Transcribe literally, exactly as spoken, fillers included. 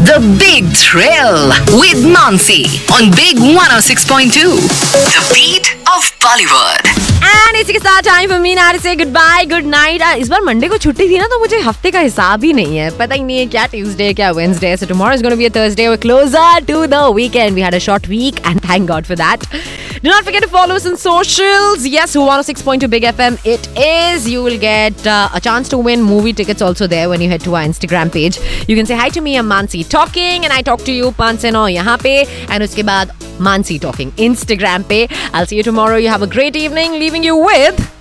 The Big Thrill with Mansi on Big one oh six point two. The beat of Bollywood. And इसी के साथ time for me now to से good bye good night. इस बार Monday को छुट्टी थी ना, तो मुझे हफ्ते का हिसाब ही नहीं है, पता ही नहीं है क्या ट्यूसडे क्या Wednesday. So tomorrow is gonna be a Thursday, we closer to the weekend. We had a short week and thank God for that. Do not forget to follow us on socials. Yes, one oh six point two Big F M it is. You will get uh, a chance to win movie tickets also there when you head to our Instagram page. You can say hi to me, I'm Mansi talking, and I talk to you Panseno यहाँ पे, and उसके बाद Mansi talking Instagram पे. I'll see you tomorrow. You have a great evening. Leaving you with